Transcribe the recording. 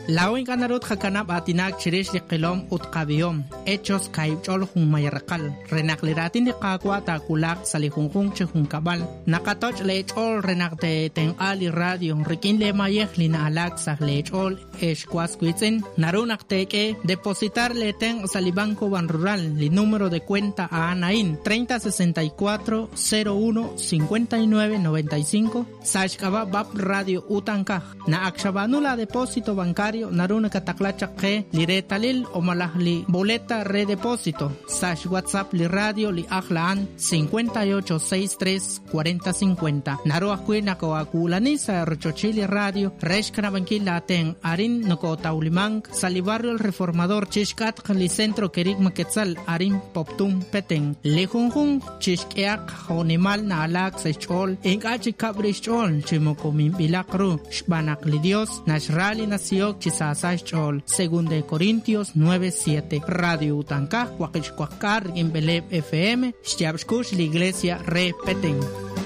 Lawin kanarut hakanap atinak chirish li qilom utqabiyom hechos kaibchol hun mayarqal renakliratin li qaqwa ta kulak salihunjun chihun kabal nakatoch lechol renakte tenqali radio rikin le mayej lina alak sah lechol eshkwasquitzen narunaqteke depositar le ten salibanco ban rural li número de cuenta a Anain 3064 01 59 95 sashkaba bab radio utankaj na akshabanula depósito bancario naruna kataklacha que liretalil o malahli boleta redepósito sash WhatsApp li radio li ahlaan 5863 4050 naruah kuina ko akulani sa rochochili radio reshkana bankila ten arin noko taulimang sali barrio el reformador chishkat li centro kerik maketzal arin poptum peteng lejunjun chishkeak honimal na alak sechol enkachi kabrishol chimokomim bilakru shbanak li dios nashrali nació chisasach chol según de Corintios 9:7 radio utankaj kwakishkwakar en Beleb FM shtiabshkush la iglesia repeten.